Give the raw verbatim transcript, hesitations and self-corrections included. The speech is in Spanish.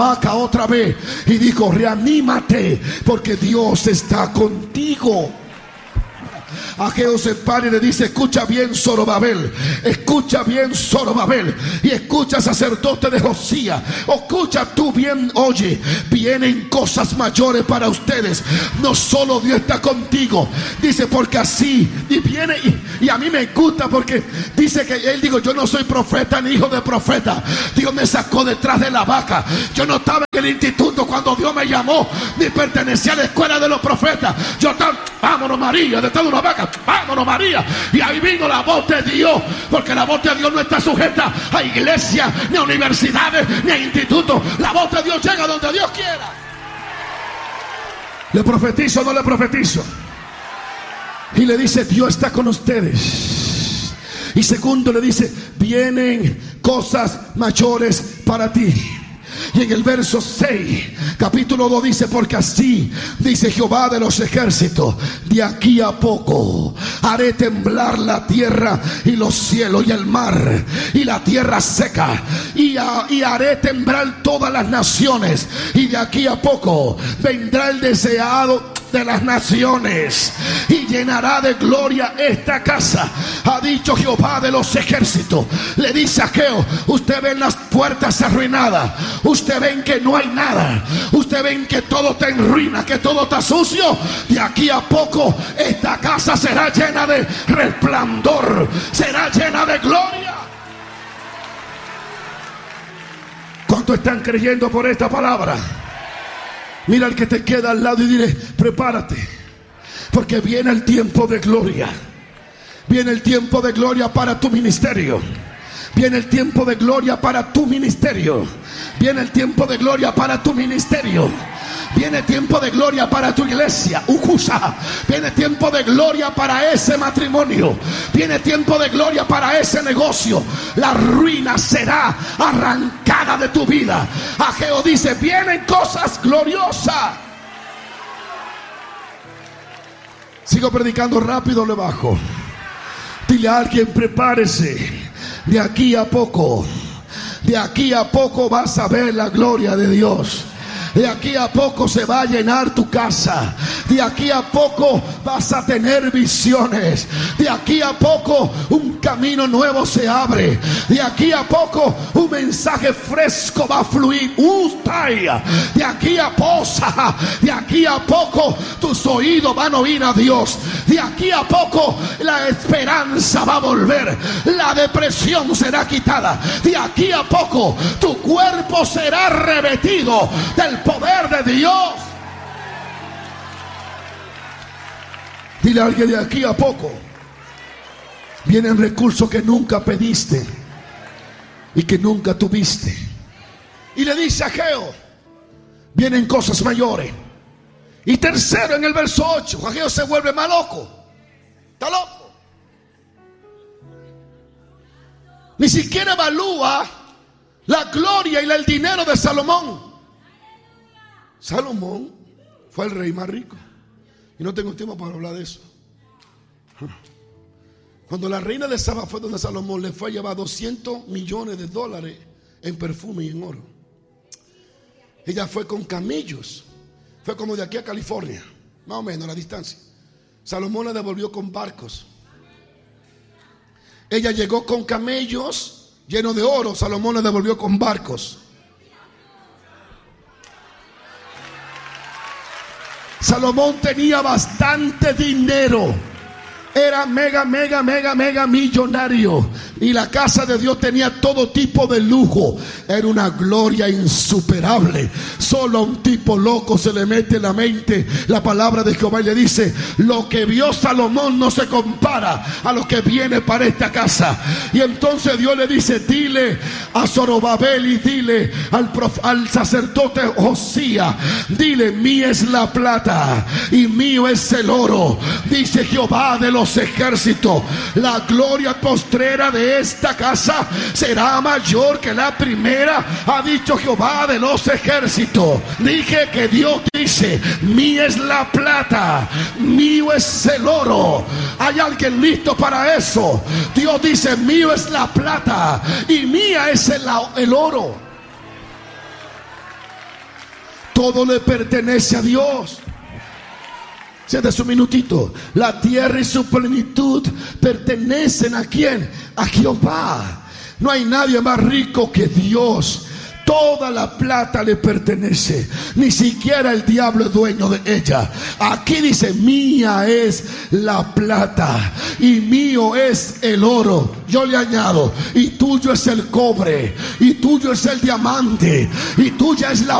vaca otra vez y dijo: reanímate, porque Dios está contigo. Ageo se para y le dice: escucha bien, Zorobabel, escucha bien, Zorobabel, y escucha, sacerdote de Josías, escucha tú bien, oye, vienen cosas mayores para ustedes. No solo Dios está contigo, dice, porque así, y viene, y, y a mí me gusta porque dice que él, digo, yo no soy profeta ni hijo de profeta. Dios me sacó detrás de la vaca. Yo no estaba en el instituto cuando Dios me llamó, ni pertenecía a la escuela de los profetas. Yo estaba, vámonos María, detrás de una vaca, vámonos María. Y ahí vino la voz de Dios, porque la voz de Dios no está sujeta a iglesias, ni a universidades, ni a institutos. La voz de Dios llega donde Dios quiera. ¿Le profetizo o no le profetizo? Y le dice: Dios está con ustedes. Y segundo le dice: vienen cosas mayores para ti. Y en el verso seis, capítulo dos dice: porque así dice Jehová de los ejércitos, de aquí a poco haré temblar la tierra y los cielos y el mar y la tierra seca, y, a, y haré temblar todas las naciones, y de aquí a poco vendrá el deseado de las naciones y llenará de gloria esta casa, ha dicho Jehová de los ejércitos. Le dice a Ageo: usted ven las puertas arruinadas, usted ven que no hay nada, usted ven que todo está en ruina, que todo está sucio. De aquí a poco esta casa será llena de resplandor, será llena de gloria. ¿Cuántos están creyendo por esta palabra? Mira al que te queda al lado y dile: prepárate, porque viene el tiempo de gloria. Viene el tiempo de gloria para tu ministerio. Viene el tiempo de gloria para tu ministerio. Viene el tiempo de gloria para tu ministerio. Viene tiempo de gloria para tu iglesia. Ujusa. Viene tiempo de gloria para ese matrimonio. Viene tiempo de gloria para ese negocio. La ruina será arrancada de tu vida. Ageo dice: vienen cosas gloriosas. Sigo predicando rápido, le bajo. Dile a alguien: prepárese. De aquí a poco, de aquí a poco vas a ver la gloria de Dios. De aquí a poco se va a llenar tu casa. De aquí a poco vas a tener visiones. De aquí a poco un camino nuevo se abre. De aquí a poco un mensaje fresco va a fluir. De aquí a posa, de aquí a poco tus oídos van a oír a Dios. De aquí a poco la esperanza va a volver. La depresión será quitada. De aquí a poco tu cuerpo será revestido del poder de Dios. Dile a alguien: de aquí a poco vienen recursos que nunca pediste y que nunca tuviste. Y le dice a Ageo: vienen cosas mayores. Y tercero, en el verso ocho, Ageo se vuelve más loco. Está loco. Ni siquiera evalúa la gloria y el dinero de Salomón. Salomón fue el rey más rico. Y no tengo tiempo para hablar de eso. Cuando la reina de Saba fue donde Salomón, le fue a llevar doscientos millones de dólares en perfume y en oro. Ella fue con camellos. Fue como de aquí a California, más o menos la distancia. Salomón la devolvió con barcos. Ella llegó con camellos llenos de oro. Salomón la devolvió con barcos. Salomón tenía bastante dinero. Era mega, mega, mega, mega millonario. Y la casa de Dios tenía todo tipo de lujo. Era una gloria insuperable. Solo a un tipo loco se le mete en la mente la palabra de Jehová y le dice: lo que vio Salomón no se compara a lo que viene para esta casa. Y entonces Dios le dice: dile a Zorobabel y dile al, prof, al sacerdote Josías, dile: mía es la plata y mío es el oro, dice Jehová de los ejércitos. La gloria postrera de esta casa será mayor que la primera, ha dicho Jehová de los ejércitos. Dije que Dios dice: mía es la plata, mío es el oro. ¿Hay alguien listo para eso? Dios dice: mío es la plata y mía es el, el oro. todo le pertenece a Dios. Siéntese un minutito. La tierra y su plenitud pertenecen ¿a quién? A Jehová. No hay nadie más rico que Dios. Toda la plata le pertenece. Ni siquiera el diablo es dueño de ella. Aquí dice: mía es la plata y mío es el oro. Yo le añado: y tuyo es el cobre, y tuyo es el diamante, y tuya es la